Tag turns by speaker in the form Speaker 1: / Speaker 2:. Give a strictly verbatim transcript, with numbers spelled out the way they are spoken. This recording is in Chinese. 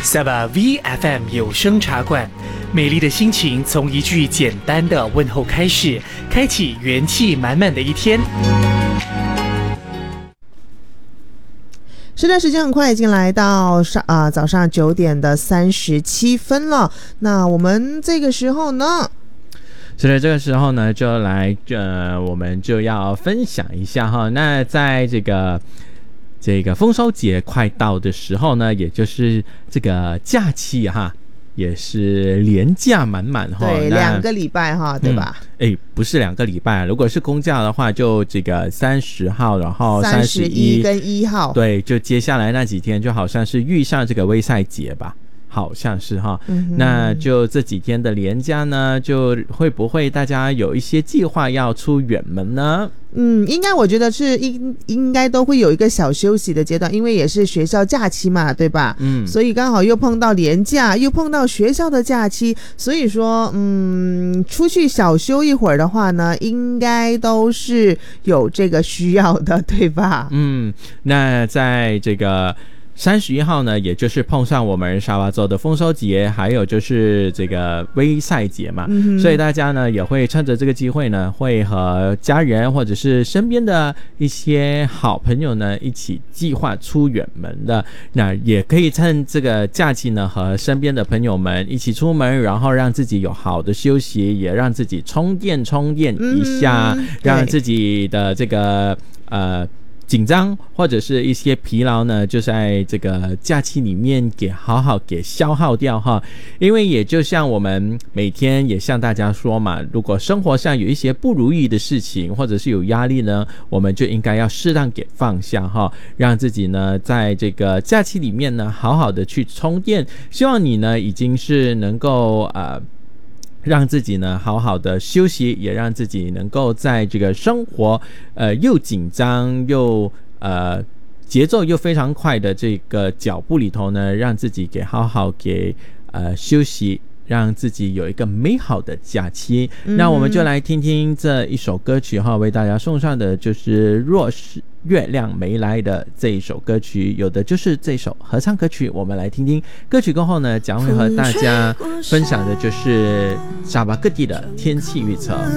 Speaker 1: Sabah V F M 有声茶馆，美丽的心情从一句简单的问候开始，开启元气满满的一天。
Speaker 2: 时段时间很快已经来到上啊、呃、早上九点的三十七分了。那我们这个时候呢，
Speaker 3: 所以这个时候呢，就来呃，我们就要分享一下哈。那在这个这个丰收节快到的时候呢，也就是这个假期哈，也是连假满满哈。
Speaker 2: 对，两个礼拜哈，对吧？
Speaker 3: 哎、嗯，不是两个礼拜，如果是公假的话，就这个三十号，然后三十一
Speaker 2: 跟一号，
Speaker 3: 对，就接下来那几天，就好像是遇上这个卫赛节吧。好像是哈、嗯，那就这几天的连假呢，就会不会大家有一些计划要出远门呢？
Speaker 2: 嗯，应该我觉得是应应该都会有一个小休息的阶段，因为也是学校假期嘛，对吧？嗯，所以刚好又碰到连假，又碰到学校的假期，所以说，嗯，出去小休一会儿的话呢，应该都是有这个需要的，对吧？
Speaker 3: 嗯，那在这个三十一号呢，也就是碰上我们沙巴州的丰收节，还有就是这个威赛节嘛、嗯、所以大家呢也会趁着这个机会呢，会和家人或者是身边的一些好朋友呢一起计划出远门的。那也可以趁这个假期呢，和身边的朋友们一起出门，然后让自己有好的休息，也让自己充电充电一下、嗯、让自己的这个呃紧张或者是一些疲劳呢，就在这个假期里面给好好给消耗掉哈。因为也就像我们每天也向大家说嘛，如果生活上有一些不如意的事情或者是有压力呢，我们就应该要适当给放下哈，让自己呢在这个假期里面呢好好的去充电。希望你呢已经是能够呃让自己呢好好的休息，也让自己能够在这个生活呃又紧张又呃节奏又非常快的这个脚步里头呢，让自己给好好给呃休息，让自己有一个美好的假期、嗯、那我们就来听听这一首歌曲哈，为大家送上的就是若是月亮没来的这一首歌曲，有的就是这首合唱歌曲。我们来听听歌曲过后呢，将会和大家分享的就是沙巴各地的天气预测。